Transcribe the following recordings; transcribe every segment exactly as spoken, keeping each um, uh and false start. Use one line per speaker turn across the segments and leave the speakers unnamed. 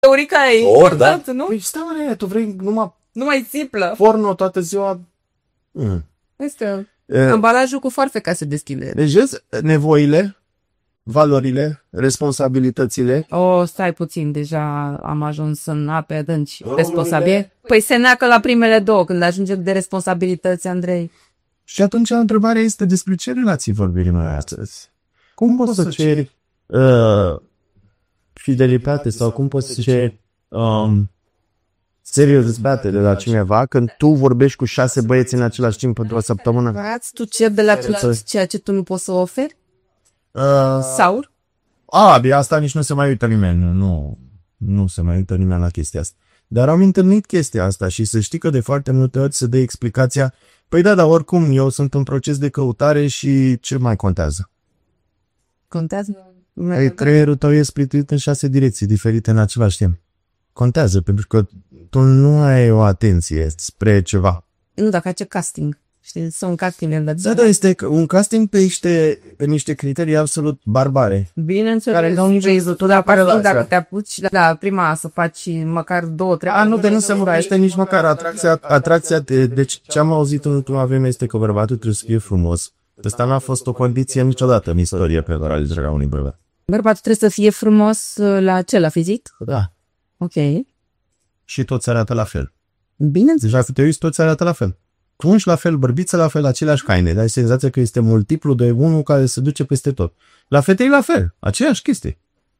Eurica e
Or, da.
important, nu?
Păi stai, mă, tu vrei numai
Numai țiplă.
porno toată ziua? Mm.
Este
E,
ambalajul cu foarfeca se deschide.
Deci, vezi, nevoile, valorile, responsabilitățile.
O, stai puțin, deja am ajuns în ape adânci.
Rolurile.
Responsabil? Păi se neacă la primele două, când ajungem de responsabilități, Andrei.
Și atunci întrebarea este despre ce relații vorbim noi astăzi. Cum poți să ceri uh, fidelitate sau cum poți să ceri um, seriozitate de la cineva când tu vorbești cu șase băieți în același timp pentru o săptămână?
Ați tu cer de la celălalt ceea ce tu nu poți să oferi?
Uh,
Sau?
a, bine, asta nici nu se mai uită nimeni. Nu, nu se mai uită nimeni la chestia asta. Dar am întâlnit chestia asta și să știi că de foarte multe ori se dă explicația: păi da, dar oricum eu sunt în proces de căutare și ce mai contează?
Contează?
Ei, creierul tău e splituit în șase direcții diferite în același timp. Contează, pentru că tu nu ai o atenție spre ceva.
Nu, dacă face casting. Știi, sunt casting la
Da, da, este un casting pe niște, pe niște criterii absolut barbare.
Bineînțeles,
Care nu au nicio
vezi, tu dacă,
relație.
dacă te apuci la prima să faci măcar două, trei...
A, nu, de nu se muraște nici măcar atracția. atracția de, deci ce am auzit în ultima vreme este că bărbatul trebuie să fie frumos. Asta n-a fost o condiție niciodată în istorie pe care alegerea unui bărbat.
Bărbatul trebuie să fie frumos la ce, la fizic?
Da.
Ok.
Și toți arată la fel.
Bine.
Deci dacă te uiți, toți arată la fel. Tunci la fel, bărbiță la fel, aceleași haine. Dar ai senzația că este multiplu de unul care se duce peste tot. La fetei la fel, aceeași chestie.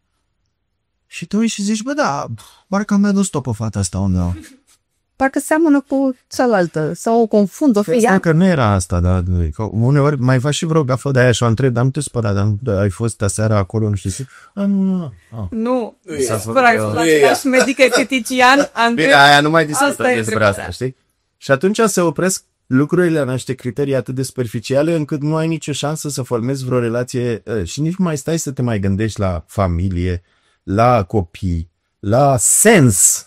Și te uiți și zici: bă, da, parcă mi-a dus tot pe fata asta undeva.
Parcă seamănă cu cealaltă sau o confund, o fie.
Că nu era asta, dar că uneori mai faci și vreo gafă de aia și o întreb: dar nu te spăra, dar nu, ai fost aseară acolo, nu știu ce. A, nu, nu, nu. Ah.
Nu,
S-a făcut
spăra,
eu.
la același medic-etetician, Andrei.
Bine, aia nu mai discută
Asta e
despre
întrebarea.
asta, știi? Și atunci se opresc lucrurile la niște criterii atât de superficiale încât nu ai nicio șansă să formezi vreo relație și nici nu mai stai să te mai gândești la familie, la copii, la sens.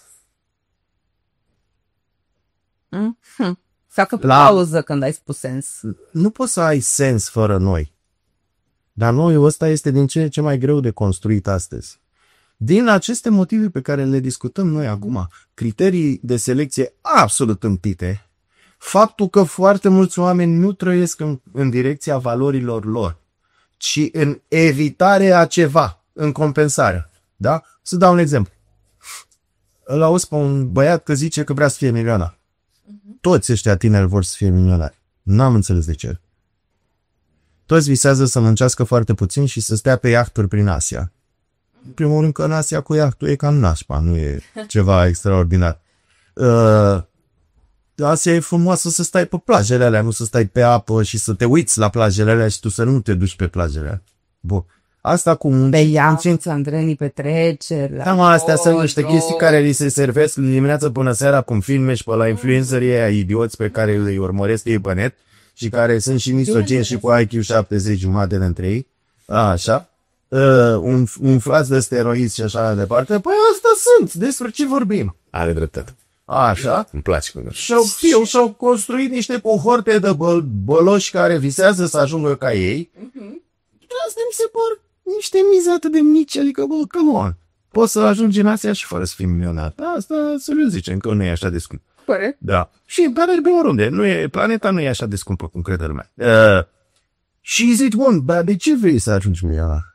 Mm-hmm. Facă
La-
pauză când ai spus sens.
Nu poți să ai sens fără noi. Dar noi ăsta este din ce în ce mai greu de construit astăzi. Din aceste motive pe care le discutăm noi acum, criterii de selecție absolut împite, faptul că foarte mulți oameni nu trăiesc în, în direcția valorilor lor, ci în evitarea a ceva, în compensare. Da? Să dau un exemplu. Îl auzi pe un băiat că zice că vrea să fie milionar. Toți ăștia tineri vor să fie milionari. N-am înțeles de ce. Toți visează să muncească foarte puțin și să stea pe iahturi prin Asia. În primul rând că în Asia cu iahtul e ca în nașpa, nu e ceva extraordinar. Uh, Asia e frumoasă să stai pe plajele alea, nu să stai pe apă și să te uiți la plajele alea și tu să nu te duci pe plajele alea. Bun. Asta cu un...
Pe iați, Andrei, petreceri.
Da, mă, astea sunt niște chestii care li se servesc dimineața până seara, cum filme și pe la influencerii aia idioți pe care îi urmăresc ei pe net și care sunt și misogini și cu I Q șaptezeci jumate dintre ei. A, așa. Uh, un, un flaț de steroizi și așa mai departe. Păi asta sunt. Despre ce vorbim?
Are dreptate.
Așa.
Îmi place cum
Și-au, și și-au construit niște cohorte de băl, băloși care visează să ajungă ca ei. Asta mi se par niște mize atât de mici, adică, bă, come on. Poți să ajungi în Asia și fără să fii milionar. Asta, serios zicem, că nu e așa de scump.
Pare?
Da. Și care de oriunde. Nu e, planeta nu e așa de scumpă cum crede lumea. Uh, și zici: bun, dar de ce vrei să ajungi milionar?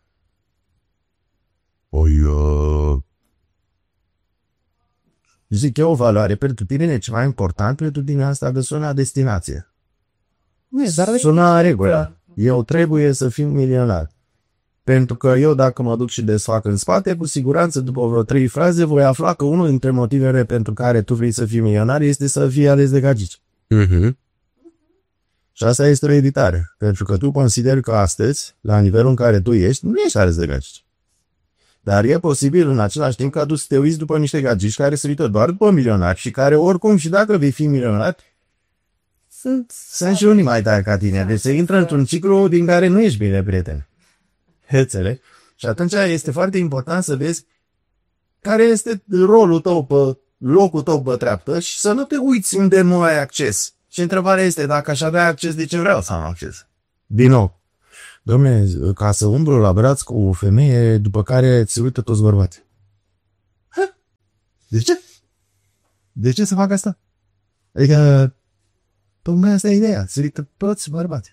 Păi, uh... zic, e o valoare pentru tine, e ceva important pentru tine, asta de sună destinație.
Nu e, dar
Sună a regulă. Eu trebuie să fiu milionar. Pentru că eu, dacă mă duc și desfac în spate, cu siguranță, după vreo trei fraze, voi afla că unul dintre motivele pentru care tu vrei să fii milionar este să fii ales de gagici.
Mm-hmm.
Și asta este o editare. Pentru că tu consideri că astăzi, la nivelul în care tu ești, nu ești ales de gagici. Dar e posibil în același timp ca tu să te uiți după niște gagici care se uită doar după milionari și care oricum și dacă vei fi milionar,
sunt...
sunt și unii mai tari ca tine. Deci se intră într-un ciclu din care nu ești bine, prieten. Înțeleg? Și atunci este foarte important să vezi care este rolul tău pe locul tău pe treaptă și să nu te uiți unde nu ai acces. Și întrebarea este: dacă aș avea acces, de ce vreau să am acces? Din nou, dom'le, ca să umblu la braț cu o femeie după care ți uită toți bărbații. De ce? De ce să fac asta? Adică, tocmai asta e ideea. Să ridică toți bărbații.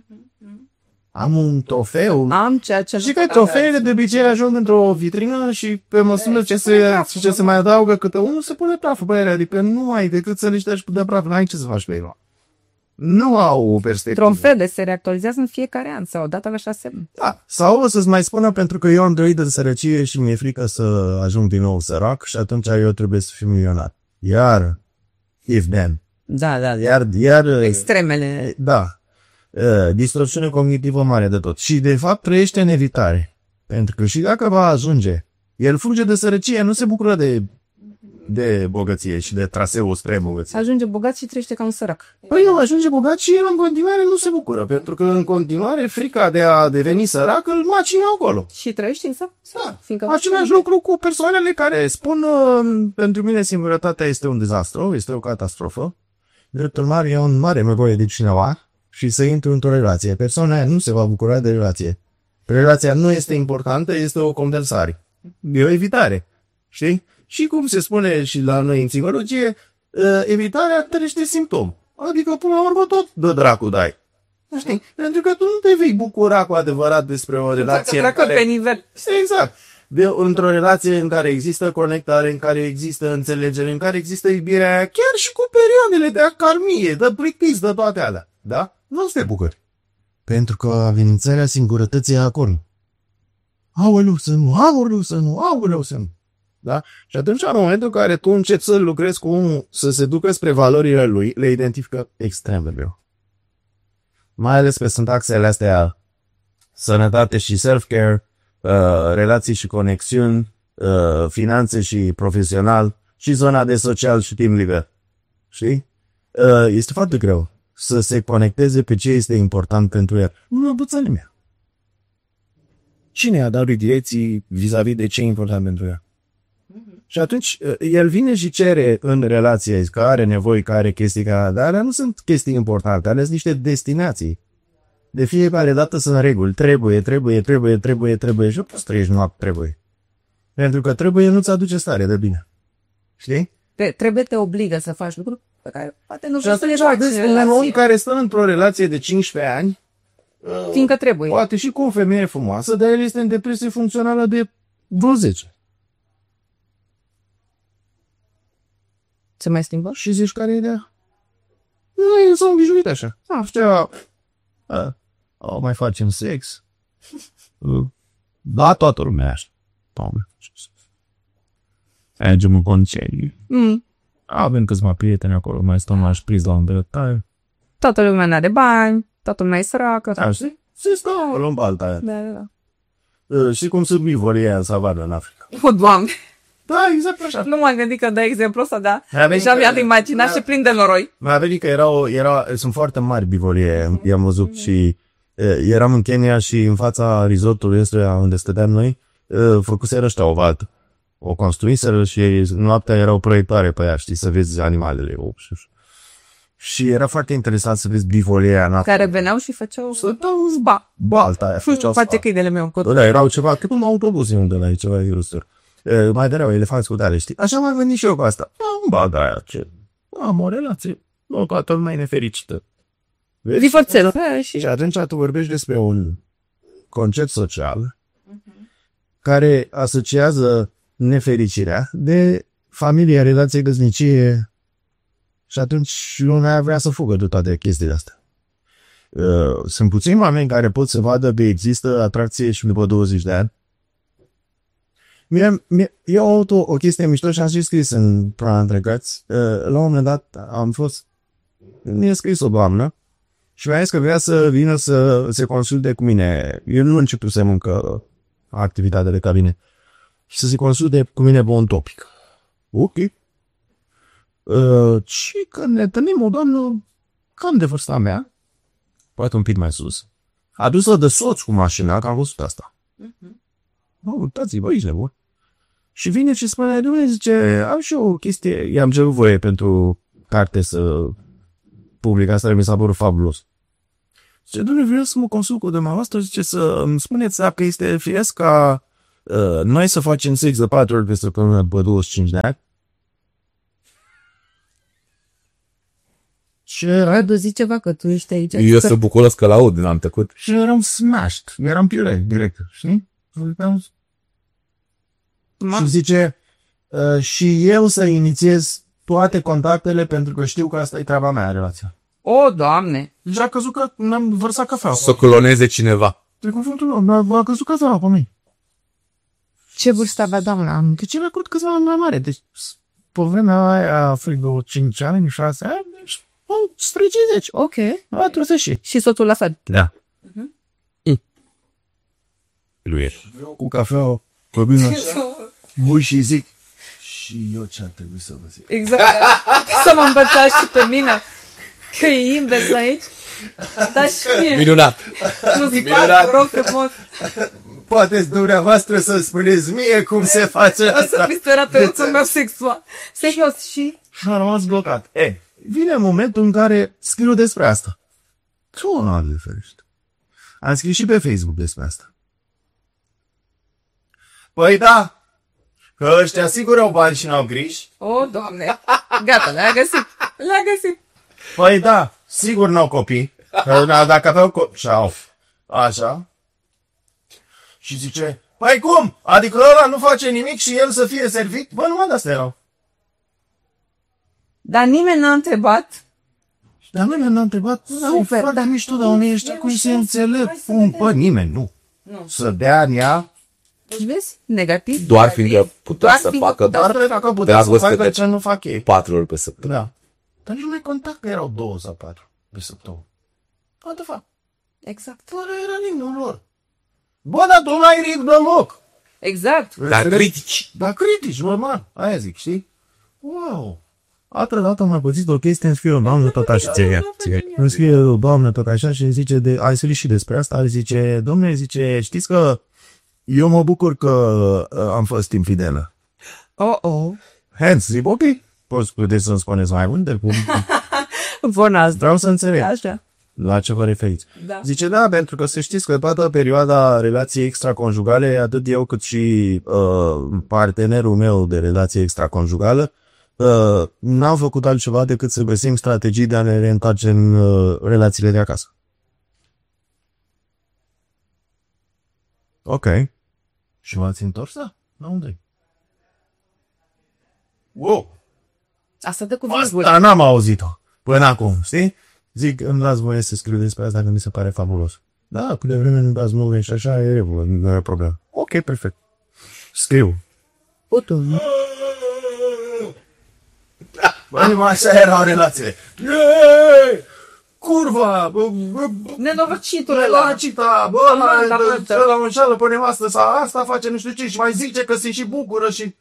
Am un trofeu.
Am ceea ce...
Și că trofeele de obicei ajung într-o vitrină și pe măsură ce se, ce se mai adaugă câte unul, se pune praful pe ele. Adică nu ai decât să le ștergi de praf. N-ai ce să faci pe ele. Nu au o perspectivă.
Trofeele se reactualizează în fiecare an sau odată la șase ani.
Da. Sau o să-ți mai spună pentru că eu am trăit în sărăcie și mi-e frică să ajung din nou sărac și atunci eu trebuie să fiu milionar. Iar, if then.
Da, da, da.
Iar, iar,
Extremele.
da. Uh, distorsiune cognitivă mare de tot. Și de fapt trăiește în evitare. Pentru că și dacă va ajunge, el fuge de sărăcie, nu se bucură de, de bogăție și de traseul spre bogăție.
Ajunge bogat și trăiește ca un sărac.
Păi el ajunge bogat și el în continuare nu se bucură, pentru că în continuare frica de a deveni sărac îl macină acolo.
Și trăiește însă?
Da.
Fiindcă
Același lucru cu persoanele care spun uh, pentru mine singurătatea este un dezastru, este o catastrofă. Drept urmare, e un mare nevoie de cineva și să intru într-o relație. Persoana aia nu se va bucura de relație. Relația nu este importantă, este o compensare. E o evitare. Știi? Și cum se spune și la noi în psihologie, uh, evitarea trăiește simptom. Adică, până la urmă, tot de dracu dai. Știi? Pentru că tu nu te vei bucura cu adevărat despre o relație
în care... pe nivel.
Exact. De, într-o relație în care există conectare, în care există înțelegere, în care există iubirea aia, chiar și cu perioadele de acalmie, de plictis, de toate alea. Da? Nu te bucuri. Pentru că amenințarea singurătății e acolo. Aoleu să nu, aoleu să nu, aoleu să nu. Da? Și atunci, în momentul în care tu începi să lucrezi cu omul, să se ducă spre valorile lui, le identifică extrem de greu. Mai ales pe sunt axele astea, sănătate și self-care, uh, relații și conexiuni, uh, finanțe și profesional, și zona de social și team liber. Știi? Uh, este foarte greu să se conecteze pe ce este important pentru el. Nu învăță nimeni. Cine a dat lui direcții vis-a-vis de ce e important pentru el? Și atunci el vine și cere în relație că are nevoi, că are chestii, că, dar alea nu sunt chestii importante, alea sunt niște destinații. De fiecare dată sunt reguli. Trebuie, trebuie, trebuie, trebuie, trebuie și nu poți trăiești noapte, trebuie. Pentru că trebuie nu-ți aduce stare de bine. Știi?
Te, trebuie te obligă să faci lucruri pe care poate nu
și
vrei să le
atunci
faci.
sunt un om care stă într-o relație de cincisprezece ani,
Fiindcă trebuie.
poate și cu o femeie frumoasă, dar el este în depresie funcțională de vreo zece.
Se mai schimbă?
Și zici care e ideea? Nu, e s-au obișnuit așa. Ah, ceva. A, o, mai facem sex? Da, toată lumea așa. Doamne. Mergem în concediu.
Mm.
Avem câțiva prieteni acolo, mai stăm la șpriz la un detalii.
Toată lumea n-are bani, toată lumea e săracă.
Da, știi? Se stau acolo în balta aia.
Da, da, da.
Uh, și cum sunt bivolii aia în savană în Africa.
O, Doamne!
Da, exact așa.
Nu m-am gândit că dai exemplu ăsta, da?
Mi-a venit
Deja
că-
mi-am imaginat
mi-a-
și plin de noroi.
Mi-a venit că erau, era, sunt foarte mari bivolie, i-am văzut și uh, eram în Kenya și în fața resortului ăsta unde stăteam noi, uh, făcuseră ăștia o valtă. O construiseră și noaptea era o proiectare pe ea, știi, să vezi animalele. O, și, și era foarte interesant să vezi bivolie aia în Africa.
Care veneau și făceau
Stăteau
spa.
balta aia, făceau
Face
spa.
câinele meu. Cu...
Da, erau ceva, cât un autobuz de la ei, ceva ilustor. E, mai dereau elefanți cu tare, știi? Așa m-am gândit și eu cu asta. Am balta aia, ce? Am o relație. Nu, toată lumea e nefericită. Vezi?
Divorțelul. Și...
Și atunci tu vorbești despre un concept social care asociază nefericirea de familie, relație, căsnicie și atunci lumea vrea să fugă de toate chestiile astea. Uh, sunt puțini oameni care pot să vadă că există atracție și după douăzeci de ani. Mie, mie, eu am avut o, o chestie mișto și am și scris în plan trecați. Uh, la un moment dat am fost, mi-a scris o doamnă și mi-a zis că vrea să vină să se consulte cu mine. Eu nu începusem încă activitatea de cabine. Și să se consulte cu mine pe un topic. Ok. Uh, și când ne întâlnim o doamnă cam de vârsta mea, poate un pic mai sus, adusă de soț cu mașina, că am văzut asta. Uh-huh. Uitați-vă, aici nebun. Și vine și spune, dom'le, zice, am și eu o chestie, i-am cerut voie pentru carte să public, asta mi s-a părut fabulos. Zice, dom'le, vreau să mă consult cu dumneavoastră, zice, să îmi spuneți dacă este firesc ca uh, noi să facem sex de patru ori pe săptămână după douăzeci și cinci de ani Și era
Radu, zi ceva că tu ești aici.
Eu sunt bucuros că l-aud din am trecut.
Și eram smashed. Eram piure, direct. Știi?
Ma-
Și zice, uh, și eu să inițiez toate contactele pentru că știu că asta e treaba mea, relația.
O, Doamne!
Deci a căzut că n-am vărsat cafea.
Să o cloneze cineva.
De cuvântul meu, a căzut cafea pe mine.
Ce vârstă avea doamna?
Deci el a căzut câțiva ani mai mare. Deci, pe vremea aia, frigo, cinci ani, șase ani, deci, spre cincizeci.
Ok.
A, trebuie și.
Și soțul la fel.
Da.
Lui e.
Cu cafea, pe bine, bui și zic, și eu ce ar trebui să vă zic?
Exact. Să mă învățați și pe mine. Că e invers aici. Dar și mie.
Minunat.
Nu zic,
Minunat.
rog frumos.
Poate dumneavoastră să spuneți mie cum se face
Să
asta.
fiți terapeutul meu sexual. Serios, și...
Și am rămas blocat. E, vine momentul în care scriu despre asta. Ce o n-am de ferește. Am scris și pe Facebook despre asta. Păi da, că ăștia sigur au bani și n-au griji.
O, Doamne. Gata, le-a găsit. Le-a găsit.
Păi da, sigur n-au copii. Că dacă aveau copii, și-au. Așa. Și zice, păi cum? Adică ăla nu face nimic și el să fie servit? Bă, numai de-astea erau.
Dar nimeni n-a întrebat.
Dar nimeni n-a întrebat,
Super,
foarte
da.
mișto, dar unii ăștia cum se înțeleg?
Hai să
Cum,
vedem.
bă, nimeni, nu.
Nu.
Să dea în ea,
Deci vezi? Negativ.
Doar
negativ.
fiindcă putea
Doar
să
fiindcă
facă
putea
dar
să-
dacă
Dar
putea
ați
să
văzut
facă
că-
ce nu fac ei.
patru ori pe săptămână.
Da. Dar nici nu mai conta că erau două sau patru pe săptămână. What the fuck?
Exact.
Fără era ritmul lor. Bă, dar tu n-ai ritm deloc.
Exact.
Dar critici.
Dar critici, normal. Aia zic, știi? Wow. Altă dată am mai pățit o chestie, îmi scrie o doamnă tot așa. Îmi scrie o doamnă tot așa și îmi zice, de, ai scris și despre asta, îmi zice, domne, zice, știți că eu mă bucur că uh, am fost infidelă.
Oh, oh.
Hence, zic, ok, poți puteți să-mi spuneți mai multe? Cum?
Bună.
Vreau să înțeleg
Așa.
la ce vă referiți.
Da.
Zice, da, pentru că să știți că toată perioada relației extraconjugale, atât eu cât și uh, partenerul meu de relație extraconjugală, uh, n-am făcut altceva decât să găsim strategii de a ne reîntoarce în uh, relațiile de acasă. Ok. Și v-ați întors? Da. La unde? Wow!
Asta dă cu virgulă.
Asta n-am auzit-o până acum, știi? Zic, îmi dați voie să scriu despre asta că mi se pare fabulos. Da, cât de vreme îmi dați nume și așa, e regulă, nu e problemă. Ok, perfect. Scriu.
Putu.
Băi, mă, așa erau relațiile. Yeee! Curva! Bă, bă,
Nenorocitul
la
ăla.
cita, bă,
Amanda,
la,
amanda.
să la înșeală pe nevastă sau asta face nu știu ce și mai zice că se și bucură și...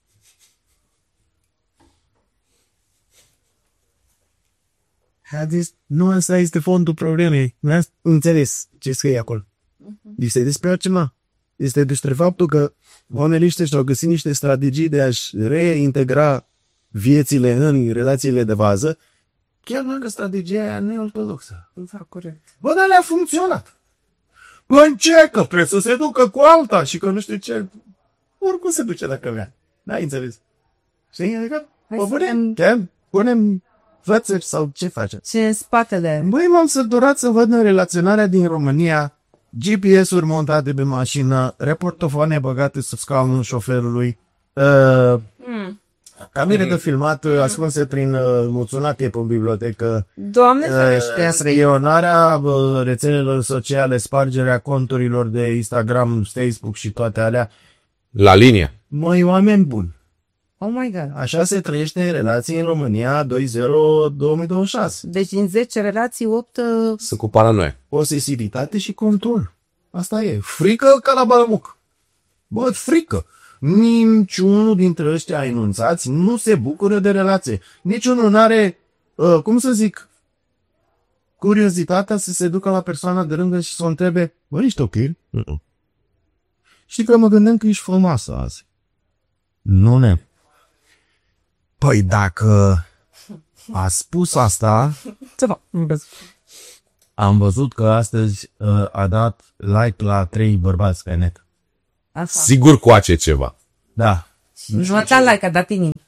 A zis, nu asta este fondul problemei. Nu ați înțeles ce scrie acolo. Este despre altceva. Este despre faptul că oamenii ăștia și-au găsit niște strategii de a-și reintegra viețile în relațiile de bază, chiar dacă strategia aia nu e ortodoxă.
Da, corect.
Bă, dar le-a funcționat. Bă, încercă, trebuie să se ducă cu alta și că nu știu ce. Oricum se duce dacă vrea. N-ai înțeles. Știi? Adică,
Hai
bă,
să
punem,
vedem.
chiar, punem fățări sau ce faceți?
Ce în spatele.
Băi, m-am săturat să văd în relaționarea din România G P S-uri montate pe mașină, reportofoane băgate sub scaunul șoferului, uh,
Mm.
camere de filmat uh, ascunse prin uh, muțunate pe bibliotecă,
Doamne
uh,
ferește.
spionarea uh, rețelelor sociale, spargerea conturilor de Instagram, Facebook și toate alea.
La linie.
Măi, oameni buni,
Oh my God.
așa se trăiește în relații în România doi zero două mii douăzeci și șase.
Deci din zece relații, opt... uh,
Sunt cu paranoia.
Posesivitate și control. Asta e. Frică ca la balmuc. Bă, frică. Niciunul dintre ăștia enunțați nu se bucură de relație. Niciunul nu are, uh, cum să zic, curiozitatea să se ducă la persoana de lângă și să o întrebe, bă, ești ok? Uh-uh. Știi că mă gândeam că ești frumoasă azi. Nu ne. Păi dacă a spus asta,
Ce fac?
am văzut că astăzi uh, a dat like la trei bărbați pe net.
Asta.
Sigur cu ace ceva.
Da.
Nu ți-a like, a dat inimi.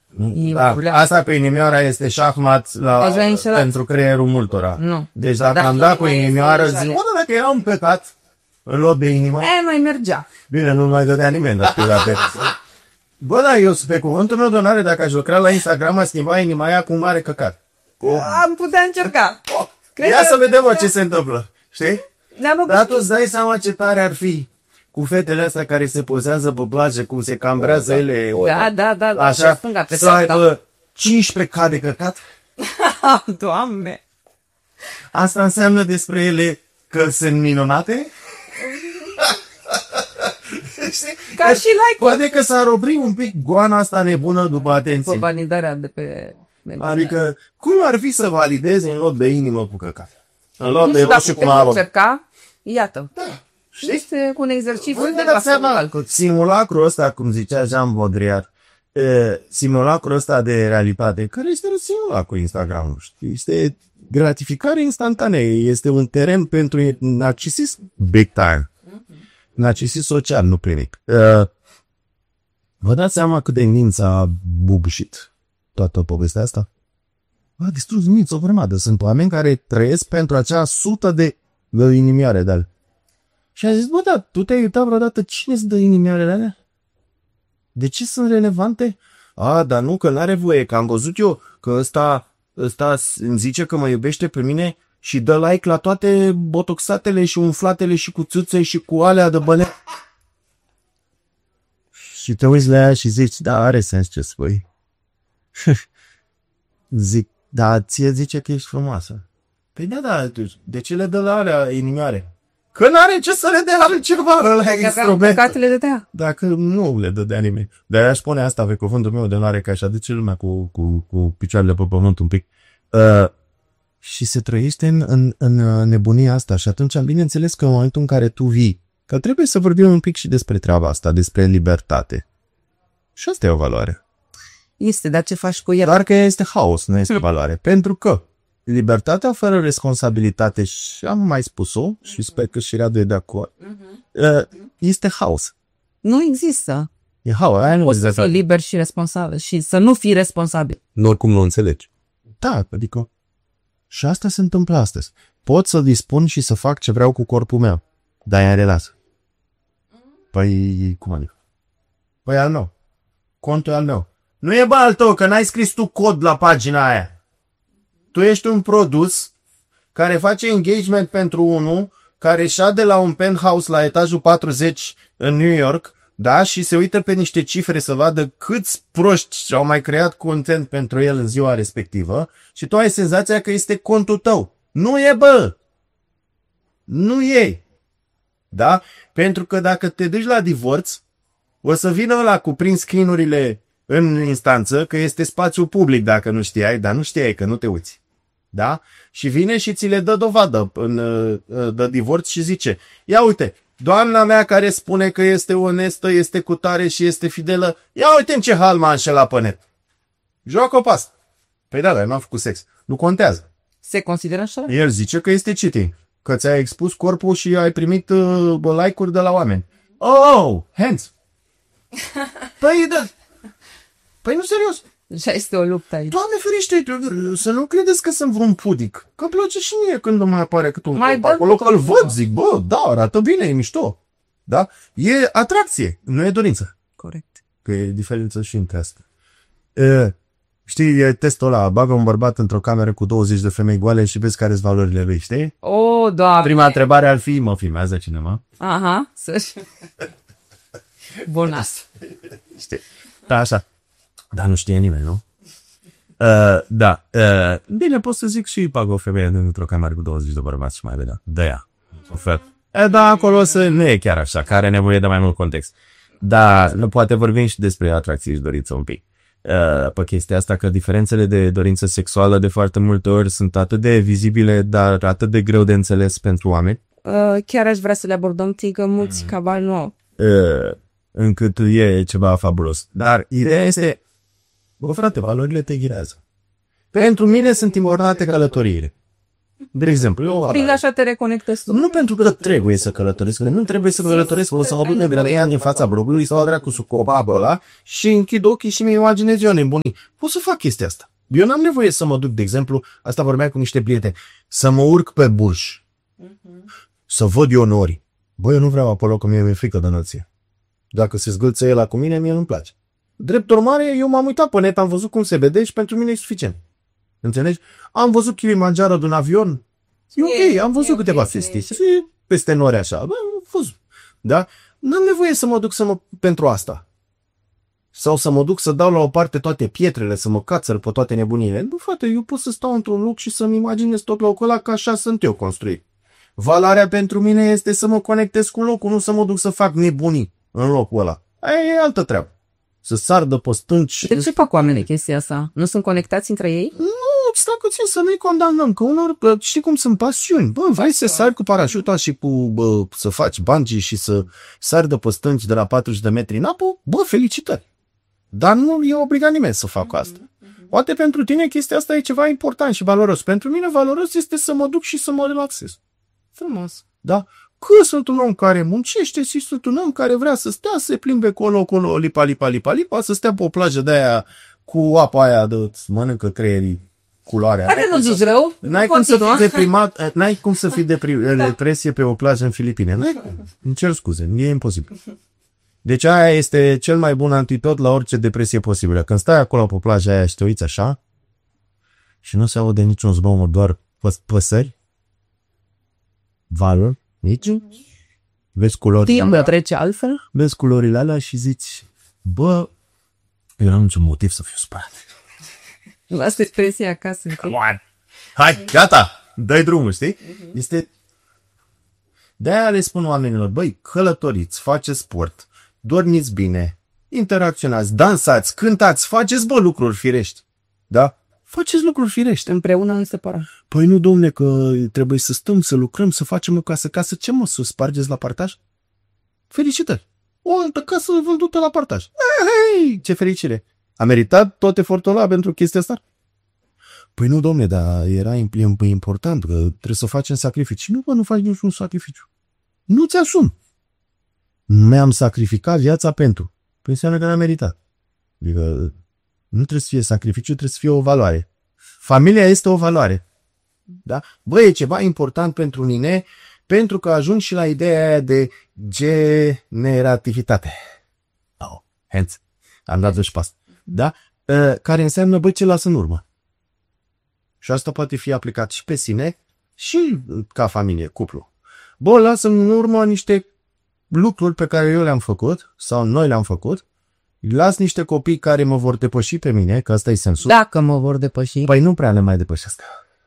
Da, asta pe inimioara este șahmat la, pentru creierul multora.
Nu.
Deci dacă
Dar
am dat cu
nu e
inimioară,
exagerare.
zic, bă, dacă era un păcat în loc de inimă,
E, mai mergea.
bine, nu mai dădea nimeni, dar pe la pe. Bă, da, eu pe cuvântul meu de onoare, dacă aș lucra la Instagram, aș schimba inima aia cu un mare căcat.
Am putea încerca. Cred
Ia
că-
să vedem mă, ce se întâmplă, știi?
Ne-am
Dar tu îți dai seama ce tare ar fi cu fetele astea care se pozează pe plajă, cum se cambrează ele,
Da, da, da, da.
așa,
pe stânga, pe
să
dreapta.
aibă cincisprezece K de căcat.
Doamne.
Asta înseamnă despre ele că sunt minunate? Știi?
Ca și like.
Poate că s-ar opri un pic goana asta nebună după
Pe
atenție.
validarea de pe...
Adică, cum ar fi să validezi în loc de inimă cu căcat? În loc
Nu
de
știu dacă
roșu cu
putem
apă.
încerca. Iată.
Știi?
Este un exercițiu
Voi
de
vă dați seama,
calcul.
simulacrul ăsta, cum zicea Jean Baudrillard, e, simulacrul ăsta de realitate, care este un simulacru Instagram, știi? Este gratificare instantanee, este un teren pentru narcisism big time. Narcisism social, nu clinic. E, vă dați seama cât de minți a bubușit toată povestea asta? A distrus minți o grămadă. Sunt oameni care trăiesc pentru acea sută de, de inimioare de ale. Și a zis, bă, da, tu te-ai uitat vreodată cine îți dă inimioarele alea? De ce sunt relevante? A, dar nu, că n-are voie, că am văzut eu că ăsta, ăsta îmi zice că mă iubește pe mine și dă like la toate botoxatele și umflatele și cu țâțe și cu alea de băle. Și te uiți la ea și zici, da, are sens ce spui. Zic, da, ție zice că ești frumoasă. Păi da, da, de ce le dă la alea inimioare? Că n-are ce să le dea altceva la instrument.
Căcatele de tăia.
Dacă nu le dădea nimeni. Dar aș spune asta pe cuvântul meu de onoare, că aș aduce lumea cu, cu, cu picioarele pe pământ un pic. Uh, și se trăiește în, în, în nebunia asta. Și atunci, bineînțeles că în momentul în care tu vii, că trebuie să vorbim un pic și despre treaba asta, despre libertate. Și asta e o valoare.
Este, dar ce faci cu el?
Doar că este haos, nu este valoare. Pentru că libertatea fără responsabilitate, și am mai spus-o, și sper că și Radu e de acord, uh, este haos.
Nu există.
E haos. Aia nu
Poți să
există.
fii liber și responsabil și să nu fii responsabil.
Nu oricum nu înțelegi.
Da, adică și asta se întâmplă astăzi. Pot să dispun și să fac ce vreau cu corpul meu, dar e în relație. Păi, cum adică? Păi al meu. Contul e al meu. Nu e bă al tău, că n-ai scris tu cod la pagina aia. Tu ești un produs care face engagement pentru unul care șade la un penthouse la etajul patruzeci în New York, da, și se uită pe niște cifre să vadă câți proști au mai creat content pentru el în ziua respectivă și tu ai senzația că este contul tău. Nu e, bă! Nu e! Da? Pentru că dacă te duci la divorț, o să vină ăla cu print screen-urile în instanță, că este spațiu public dacă nu știai, dar nu știai că nu te uiți. Da? Și vine și ți le dă dovadă în, de divorț și zice, ia uite, doamna mea care spune că este onestă, este cu tare și este fidelă, ia uite în ce hal m-a înșelat pe net. Joacă pe asta. Păi da, dar nu am făcut sex. Nu contează.
Se consideră așa?
El zice că este cheating, că ți-ai expus corpul și ai primit uh, like-uri de la oameni. Oh, hands! Păi, da. Păi nu, serios.
Așa este o luptă aici.
Doamne ferește, să nu credeți că sunt vreun pudic. Că îmi place și mie când îmi mai apare cât un
Mai
corp
dă-
acolo, că îl văd, zic, bă, da, arată bine, e mișto. Da? E atracție, nu e dorință.
Corect.
Că e diferență și între asta. E, știi, e testul ăla, bagă un bărbat într-o cameră cu douăzeci de femei goale și vezi care sunt valorile lui, știi?
O, Doamne.
Prima întrebare ar fi, mă filmează cineva?
Aha, să-și... Bonas.
Știi? Da, așa. Dar nu știe nimeni, nu? Uh, da. Uh, bine, pot să zic și bag o femeie într-o cameră cu douăzeci de bărbați și mai vedea. De ea. Ofer. E, da, acolo să nu e chiar așa, că are nevoie de mai mult context. Dar nu poate vorbim și despre atracție și dorință un pic. Uh, pe chestia asta că diferențele de dorință sexuală de foarte multe ori sunt atât de vizibile, dar atât de greu de înțeles pentru oameni.
Uh, chiar aș vrea să le abordăm, că mulți cabali nu au.
Uh, încât e ceva fabulos. Dar ideea este, bă, frate, valorile te ghirează. Pentru mine sunt importante călătoriile. De exemplu, eu o
Prin
valoare.
așa te reconectezi tu.
Nu pentru că trebuie să călătoresc, nu trebuie să călătoresc, o să mă duc de ea din fața blogului sau dracu cu copabă ăla și închid ochii și mi imaginez eu nebunii. Pot să fac chestia asta. Eu n-am nevoie să mă duc, de exemplu, asta vorbeam cu niște prieteni, să mă urc pe Burj, să văd eu nori. Băi, eu nu vreau acolo că mie mi-e frică de înălțime. Dacă se zgâlță el cu mine, mie nu-mi place. Drept urmare, eu m-am uitat pe net, am văzut cum se vede și pentru mine e suficient. Înțelegi? Am văzut Kilimanjaro din avion. E ok,
E,
am văzut
e
câteva
ok,
festiți. Peste nori așa. Bă, am fost. Da? N-am nevoie să mă duc să mă, pentru asta. Sau să mă duc să dau la o parte toate pietrele, să mă cațăr pe toate nebunile. Nu, frate, eu pot să stau într-un loc și să-mi imaginez tot locul ăla, că așa sunt eu construit. Valoarea pentru mine este să mă conectez cu locul, nu să mă duc să fac nebunii în locul ăla. Aia e altă treabă. Să sar de pe stânci.
De ce fac oamenii chestia asta? Nu sunt conectați între ei?
Nu, stai puțin să nu-i condamnăm, că unor, bă, știi cum sunt pasiuni. Bă, vrei să sari cu parașuta și cu, bă, să faci bungee și să sari de pe stânci de la patruzeci de metri în apă, bă, felicitări. Dar nu e obligat nimeni să facă asta. Poate pentru tine chestia asta e ceva important și valoros. Pentru mine valoros este să mă duc și să mă relaxez.
Frumos.
Da? Că sunt un om care muncește și sunt un om care vrea să stea, să se plimbe colo-colo, lipa, lipa, lipa, lipa, să stea pe o plajă de aia cu apa aia de îți mănâncă creierii culoarea.
Care nu zici rău?
N-ai cum să
Continua.
fii deprimat, n-ai cum să fii depri- depresie pe o plajă în Filipine. N-ai cum. Îmi cer scuze, e imposibil. Deci aia este cel mai bun antidot la orice depresie posibilă. Când stai acolo pe plaja aia și te uiți așa și nu se aude niciun zgomot, doar păs- păsări, valuri, nici, vezi culorile
Timpul
alea,
trece altfel?
vezi culorile alea și zici, bă, eu n-am niciun motiv să fiu spărat.
Lasă expresia acasă.
Come on. Hai, gata, dai drumul, știi? Este... De-aia le spun oamenilor, băi, călătoriți, faceți sport, dormiți bine, interacționați, dansați, cântați, faceți, bă, lucruri firești. Da? Faceți lucruri firești.
Împreună în separat.
Păi nu, domne, că trebuie să stăm, să lucrăm, să facem o casă. Casă ce, mă, să o spargeți la partaj? Felicitări! O altă casă vândută la partaj. Hei, ce fericire! A meritat tot efortul ăla pentru chestia asta? Păi nu, domne, dar era important, că trebuie să facem sacrificii. Nu, bă, nu faci niciun sacrificiu. Nu ți-asumi. Mi-am sacrificat viața pentru. Păi înseamnă că n-am meritat. Adică nu trebuie să fie sacrificiu, trebuie să fie o valoare. Familia este o valoare. Da? Bă, e ceva important pentru mine, pentru că ajung și la ideea aia de generativitate. Oh, hands. Am dat și pas. Da? Uh, care înseamnă, bă, ce lasă în urmă. Și asta poate fi aplicat și pe sine și ca familie, cuplu. Bă, lasă în urmă niște lucruri pe care eu le-am făcut sau noi le-am făcut. Las niște copii care mă vor depăși pe mine, că asta e sensul.
Dacă mă vor depăși.
Păi nu prea ne mai depășesc.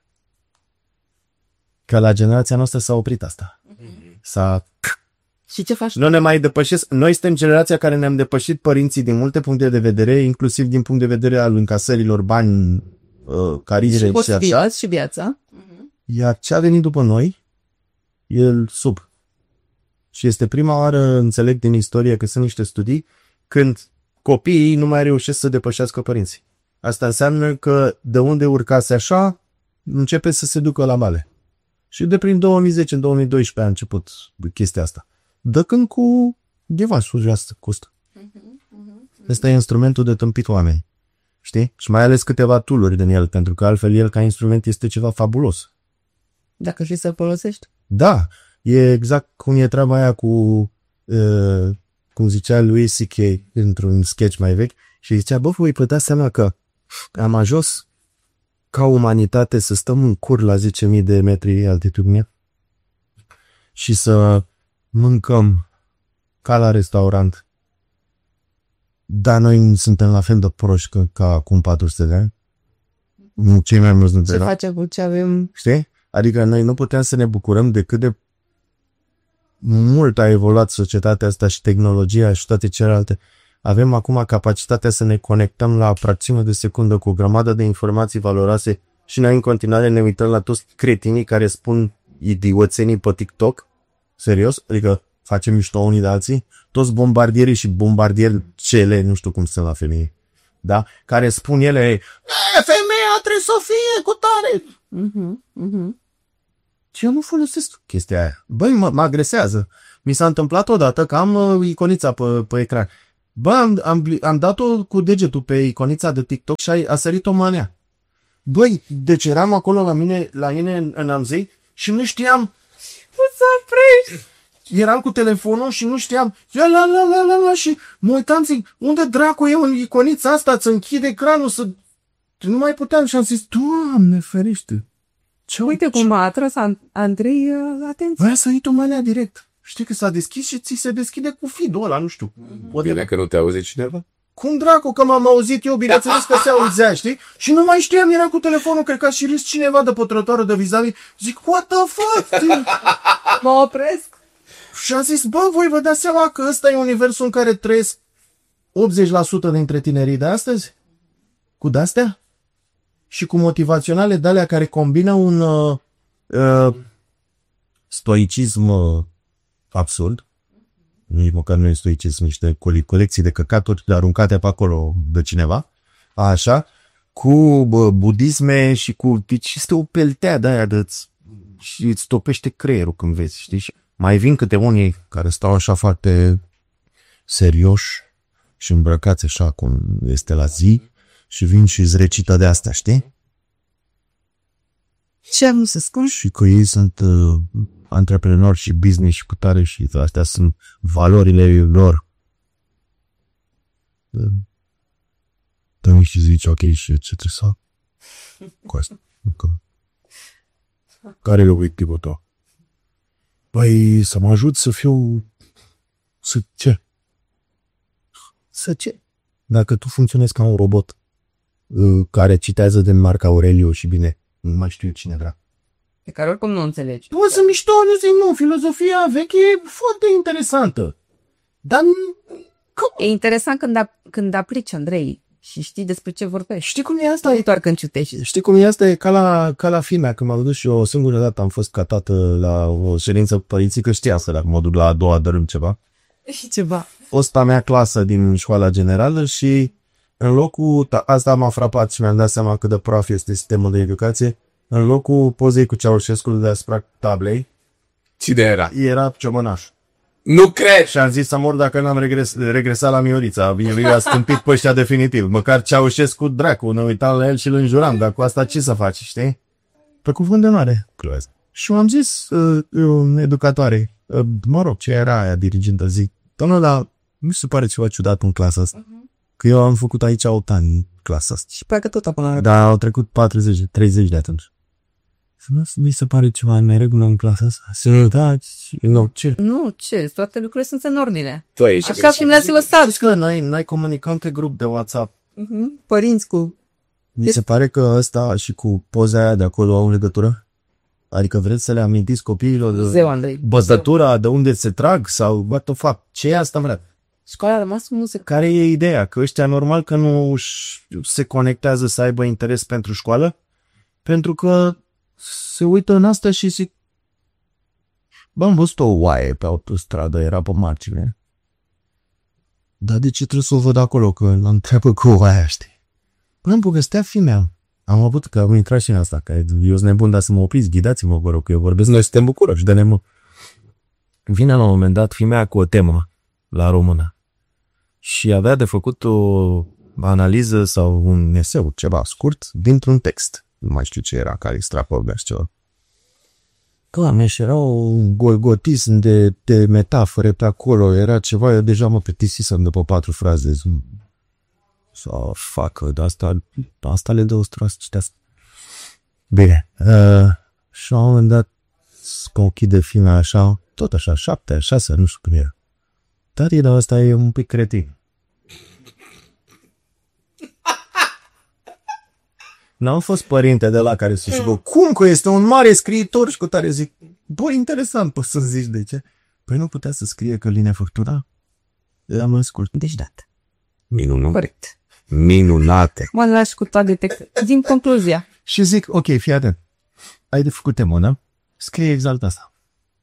Că la generația noastră s-a oprit asta. S-a...
Și ce faci?
Nu ne mai depășesc. Noi suntem generația care ne-am depășit părinții din multe puncte de vedere, inclusiv din punct de vedere al încasărilor bani, uh, carire și așa.
Posibilități și viața.
Iar ce a venit după noi, el sub. Și este prima oară, înțeleg din istorie, că sunt niște studii, când copiii nu mai reușesc să depășească părinții. Asta înseamnă că de unde urcase așa, începe să se ducă la male. Și de prin două mii zece, în două mii doisprezece a început chestia asta. Dă când cu devasul joasă, costă. Ăsta e instrumentul de tâmpit oameni. Știi? Și mai ales câteva tool-uri din el, pentru că altfel el ca instrument este ceva fabulos.
Dacă știi să-l folosești.
Da, e exact cum e treaba aia cu, uh, cum zicea Louis C K într-un sketch mai vechi, și zicea, bă, voi putea seama că am ajuns ca umanitate să stăm în cur la zece mii de metri altitudine și să mâncăm ca la restaurant, dar noi suntem la fel de proști ca, ca acum patru sute de ani. Nu, cei mai mulți nu
Ce
era.
face cu ce avem?
Știi? Adică noi nu putem să ne bucurăm de cât de mult a evoluat societatea asta și tehnologia și toate celelalte. Avem acum capacitatea să ne conectăm la fracțiune de secundă cu o grămadă de informații valoroase și noi în continuare ne uităm la toți cretinii care spun idioțenii pe TikTok. Serios? Adică facem mișto unii de alții? Toți bombardierii și bombardieri cele, nu știu cum sunt la femei. Da? Care spun ele, e, femeia trebuie să fie cu tare.
Uh-huh, uh-huh.
Și eu nu folosesc chestia aia. Băi, mă, mă agresează. Mi s-a întâmplat odată că am uh, iconița pe, pe ecran. Bă, am, am, am dat-o cu degetul pe iconița de TikTok și a, a sărit-o manea. Băi, deci eram acolo la mine, la mine în, în Amzei și nu știam.
Nu să oprești!
Eram cu telefonul și nu știam. La, la, la, la, la, la, și mă uitam, zic, unde dracu e în iconița asta? Îți închide ecranul să... Nu mai puteam și am zis, Doamne ferește. Ce,
Uite cum m-a atras Andrei uh, atenție.
Băi, a sărit-o manea direct. Știi că s-a deschis și ți se deschide cu feed-ul ăla, nu știu.
Bine de... că nu te auzi cineva?
Cum dracu că m-am auzit eu, bineînțeles că se auzea, știi? Și nu mai știam, era cu telefonul, cred că a și râs cineva de pe trotuarul de vis-a-vis. Zic, what the fuck?
Mă opresc.
Și am zis, bă, voi vă dați seama că ăsta e universul în care trăiesc optzeci la sută dintre tinerii de astăzi? Cu de-astea? Și cu motivaționale de alea care combină un uh, uh, stoicism uh, absurd. Nici măcar nu e stoicism, niște colecții de căcaturi aruncate pe acolo de cineva. Așa. Cu bă, budisme și cu... Deci este o peltea de aia de și îți topește creierul când vezi, știi? Și mai vin câte unii care stau așa foarte serioși și îmbrăcați așa cum este la zi și vin și îți recită de astea, știi?
Ce am să spun?
Și că ei sunt uh, antreprenori și business și putare și astea sunt valorile lor. Dar mi și zice, ok, și ce trebuie să fac cu asta? Care e obiectivul tău? Păi să mă ajut să fiu... Să ce? Să ce? Dacă tu funcționezi ca un robot uh, care citează din Marc Aureliu și bine, nu mai știu cine vrea.
Pe care oricum nu înțelegi.
Tu să mișto, nu zic, nu, filozofia veche e foarte interesantă. Dar...
E interesant când, ap- când aplici, Andrei, și știi despre ce vorbești.
Știi cum e asta?
Nu doar când ciutești.
Știi cum e asta? E ca la, ca la filmea, când m-am dus și eu o singură dată am fost ca tată la o ședință părinții, că știa să dacă mă duc la a doua dărâm ceva.
Și ceva.
Fosta mea clasă din școala generală și în locul, asta m-a frapat și mi-am dat seama cât de praf este sistemul de educație, în locul pozei cu Ceaușescu deasupra tablei,
Cine era?
era Ciomănaș.
Nu cred!
Și am zis să mor dacă n-am regres, regresat la Miorița. El i-a stâmpit pe ăștia definitiv. Măcar Ceaușescu dracu, ne uitam la el și îl înjuram, dar cu asta ce să faci, știi? Pe cuvânt de onoare. Și am zis uh, uh, educatoare, uh, mă rog, ce era aia dirigintă, zic, doamnă, dar nu se pare ceva ciudat în clasa asta? Uh-huh. Că eu am făcut aici opt ani în clasa asta.
Și parcă tot apă.
Dar au trecut patruzeci, treizeci de atunci. Nu mi se pare ceva în regulă în clasa asta? Să nu, da, nu, ce?
Nu, ce? Toate lucrurile sunt în ordine.
Tu ești.
Așa cum le-ați lăsat.
Știți că n-ai, n-ai comunicăm pe grup de WhatsApp.
Uh-huh. Părinți cu...
Mi se pare că ăsta și cu poza aia de acolo au legătură? Adică vreți să le amintiți copiilor de
Zeu, Andrei.
băzătura, de unde se trag sau what the fuck? Ce e asta, mă?
Școala a rămas cu muzică.
Care e ideea? Că ăștia normal că nu se conectează să aibă interes pentru școală? Pentru că se uită în asta și zic, bă, am văzut o oaie pe autostradă, era pe margine. Dar de ce trebuie să o văd acolo, că l-am întreabă cu oaia, știi? Până îmi povestea fimea. Am avut că am intrat și în asta, că eu sunt nebun, dar să mă opriți, ghidați-mă, vă rog, că eu vorbesc, noi suntem București, de nemă. Vine la un moment dat fimea cu o temă la română și avea de făcut o analiză sau un eseu, ceva scurt, dintr-un text. Nu mai știu ce era, care extrapolea și ceva. Doamne, și era un golgotism de, de metafore pe acolo, era ceva, eu deja mă plictisisem după patru fraze. Sau, facă, de asta, asta le dă o stroasă citească. Bine, uh, și la un moment dat, că ochide filmea așa, tot așa, șapte, șase, nu știu cum era. Dar el ăsta e un pic cretin. N-am fost părinte de la care să știu, cum că este un mare scriitor și cu tare zic, bă, interesant, poți să zici de ce? Păi nu putea să scrie Căline Furtuna? Am ascult.
Deci dat.
Minunat.
Corect.
Minunate.
Mă lași cu toate textele. Din concluzia.
Și zic, ok, fii atent. Ai de făcut temă, da? Scrie exact asta.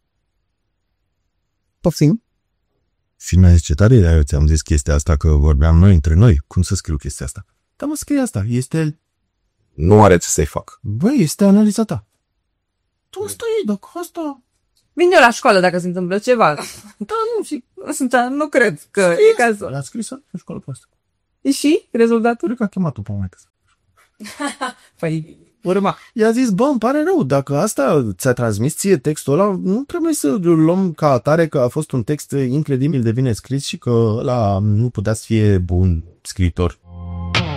Poftim?
Filmea zice, tare, dar eu ți-am zis chestia asta că vorbeam noi între noi. Cum să scriu chestia asta? Dar mă scrie asta. Este...
Nu are ce să-i fac.
Băi, este analiza ta. Tu asta e, dacă asta...
Vin eu la școală dacă se întâmplă ceva.
Da, nu, și...
Asta nu cred că e cazul.
A scris în școală pe asta.
Și rezultatul?
Cred că a chemat-o pe maică.
Păi, urma.
I-a zis, bă, îmi pare rău, dacă asta ți-a transmis ție textul ăla, nu trebuie să luăm ca atare că a fost un text incredibil de bine scris și că ăla nu putea să fie bun scriitor.